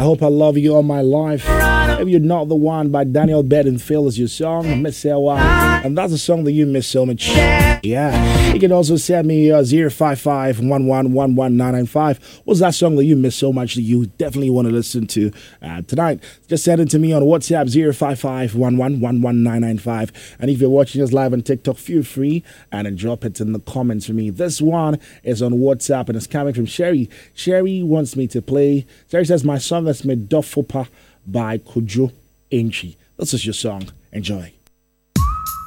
Hope I Love You All My Life. If You're Not the One by Daniel Bedingfield is your song, Miss Elwa. And that's a song that you miss so much. Yeah. You can also send me 055-1111-995. What's that song that you miss so much that you definitely want to listen to tonight? Just send it to me on WhatsApp 055-1111-995. And if you're watching us live on TikTok, feel free and drop it in the comments for me. This one is on WhatsApp and it's coming from Sherry. Sherry wants me to play. Sherry says, my song is Medofopa by Kojo Enchi. This is your song. Enjoy.